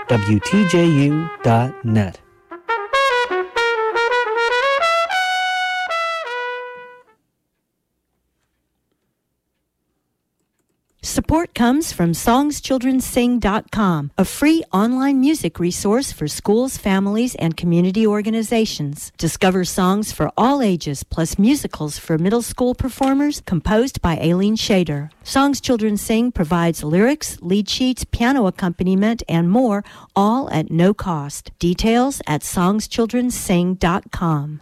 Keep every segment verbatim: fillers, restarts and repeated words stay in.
W T J U dot net. Support comes from songs children sing dot com, a free online music resource for schools, families, and community organizations. Discover songs for all ages, plus musicals for middle school performers, composed by Aileen Shader. Songs Children Sing provides lyrics, lead sheets, piano accompaniment, and more, all at no cost. Details at songs children sing dot com.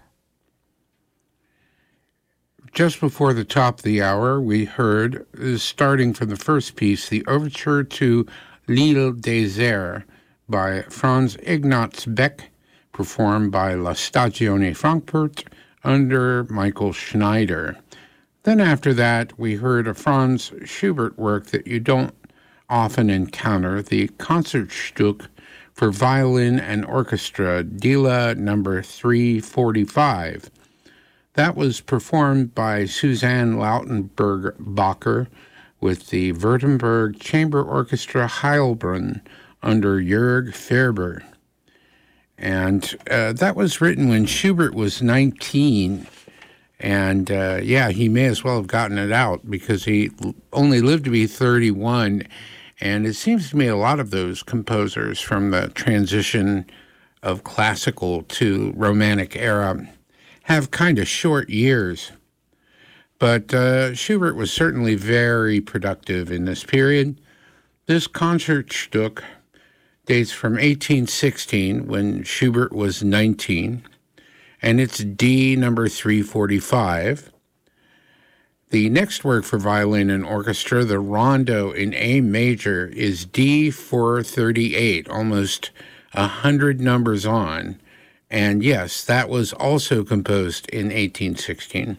Just before the top of the hour, we heard, uh, starting from the first piece, the Overture to L'Île Désert by Franz Ignaz Beck, performed by La Stagione Frankfurt under Michael Schneider. Then after that, we heard a Franz Schubert work that you don't often encounter, the Concertstück for Violin and Orchestra, Dila number three forty-five. That was performed by Suzanne Lautenberg-Bacher with the Württemberg Chamber Orchestra Heilbronn under Jörg Ferber. And uh, that was written when Schubert was nineteen. And, uh, yeah, he may as well have gotten it out because he only lived to be thirty-one. And it seems to me a lot of those composers from the transition of classical to Romantic era have kind of short years. But uh, Schubert was certainly very productive in this period. This Concertstück dates from eighteen sixteen, when Schubert was nineteen, and it's D number three forty-five. The next work for violin and orchestra, the Rondo in A major, is D four thirty-eight, almost a hundred numbers on. And yes, that was also composed in eighteen sixteen.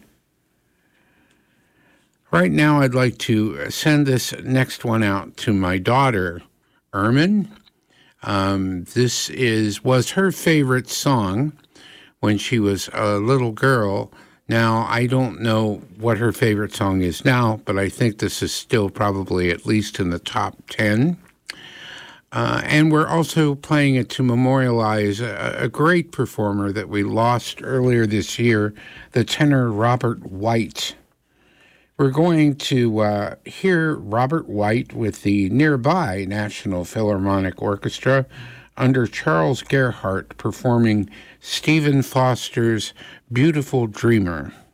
Right now, I'd like to send this next one out to my daughter, Ermin. Um, this is was her favorite song when she was a little girl. Now, I don't know what her favorite song is now, but I think this is still probably at least in the top ten. Uh, and we're also playing it to memorialize a, a great performer that we lost earlier this year, the tenor Robert White. We're going to uh, hear Robert White with the nearby National Philharmonic Orchestra under Charles Gerhardt performing Stephen Foster's Beautiful Dreamer.